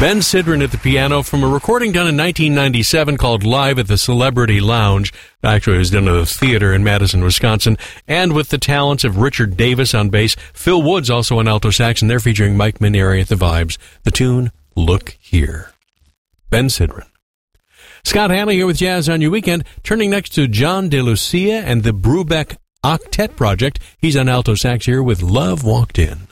Ben Sidran at the piano from a recording done in 1997 called Live at the Celebrity Lounge. Actually, it was done at a theater in Madison, Wisconsin. And with the talents of Richard Davis on bass, Phil Woods also on alto sax, and they're featuring Mike Mainieri at the vibes. The tune, Look Here. Ben Sidran. Scott Hanley here with Jazz on Your Weekend, turning next to John DeLucia and the Brubeck Octet Project. He's on alto sax here with Love Walked In.